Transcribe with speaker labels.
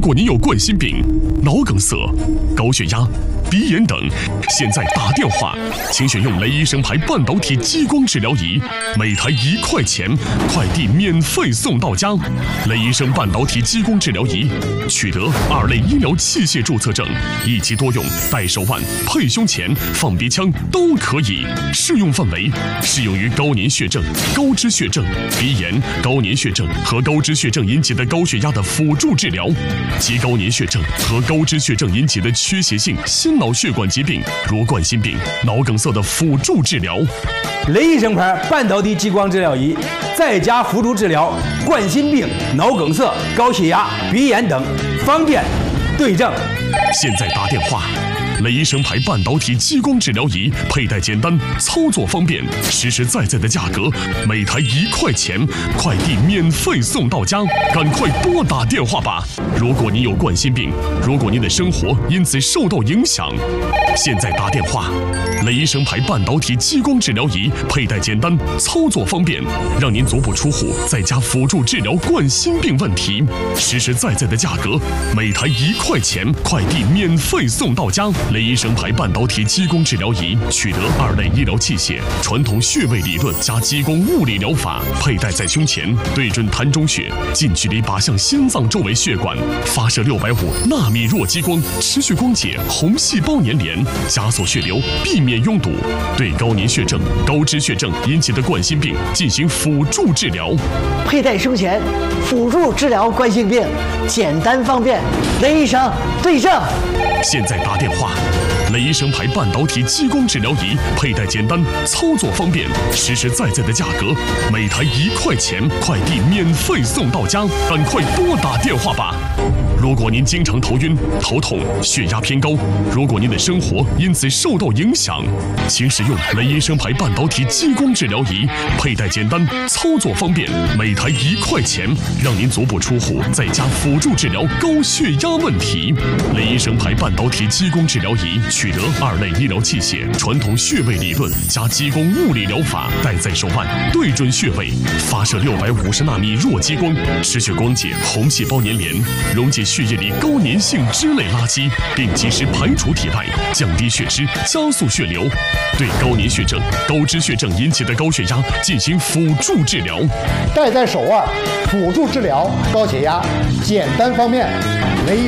Speaker 1: 果您有冠心病、脑梗塞、高血压、鼻炎等，现在打电话，请选用雷医生牌半导体激光治疗仪，每台1块钱，快递免费送到家。雷医生半导体激光治疗仪取得2类医疗器械注册证，一机多用，戴手腕、配胸前、放鼻腔都可以。适用范围适用于高粘血症、高脂血症、鼻炎、高粘血症和高脂血症引起的高血压的辅助治疗，及高粘血症和高脂血症引起的缺血性心脑血管疾病，如冠心病、脑梗塞的辅助治疗。
Speaker 2: 雷医生牌半导体激光治疗仪，在家辅助治疗冠心病、脑梗塞、高血压、鼻炎等，方便对症。
Speaker 1: 现在打电话。雷医生牌半导体激光治疗仪，佩戴简单，操作方便，实实在在的价格，每台1块钱，快递免费送到家。赶快拨打电话吧！如果您有冠心病，如果您的生活因此受到影响，现在打电话。雷医生牌半导体激光治疗仪，佩戴简单，操作方便，让您足不出户，在家辅助治疗冠心病问题，实实在在的价格，每台1块钱，快递免费送到家。雷医生牌半导体激光治疗仪取得2类医疗器械，传统穴位理论加激光物理疗法，佩戴在胸前，对准膻中穴，近距离靶向心脏周围血管，发射650纳米弱激光，持续光解红细胞粘连，加速血流，避免拥堵，对高粘血症、高脂血症引起的冠心病进行辅助治疗。
Speaker 3: 佩戴胸前，辅助治疗冠心病，简单方便，雷医生对症。
Speaker 1: 现在打电话。雷医生牌半导体激光治疗仪，佩戴简单，操作方便，实实在在的价格，每台1块钱，快递免费送到家。赶快拨打电话吧！如果您经常头晕、头痛、血压偏高，如果您的生活因此受到影响，请使用雷医生牌半导体激光治疗仪，佩戴简单，操作方便，每台1块钱，让您足不出户，在家辅助治疗高血压问题。雷医生牌半导体激光治疗仪取得2类医疗器械，传统穴位理论加激光物理疗法，戴在手腕，对准穴位，发射650纳米弱激光，持续光解红细胞粘连，溶解血液里高粘性脂类垃圾，并及时排除体外，降低血脂，加速血流，对高粘血症、高脂血症引起的高血压进行辅助治疗。
Speaker 4: 戴在手腕，辅助治疗高血压，简单方便。雷